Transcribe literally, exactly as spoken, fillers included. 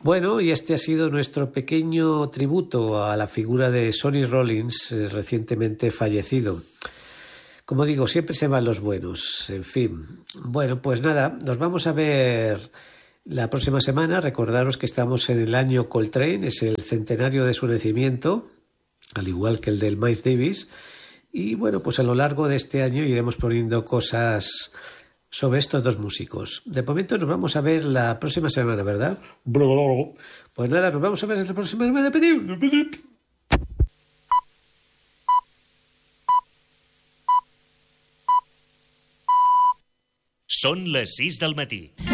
Bueno, y este ha sido nuestro pequeño tributo a la figura de Sonny Rollins, eh, recientemente fallecido. Como digo, siempre se van los buenos, en fin. Bueno, pues nada, nos vamos a ver la próxima semana. Recordaros que estamos en el año Coltrane, es el centenario de su nacimiento, al igual que el del Miles Davis. Y bueno, pues a lo largo de este año iremos poniendo cosas sobre estos dos músicos. De momento nos vamos a ver la próxima semana, ¿verdad? Pues nada, nos vamos a ver la próxima semana. Són les sis del matí.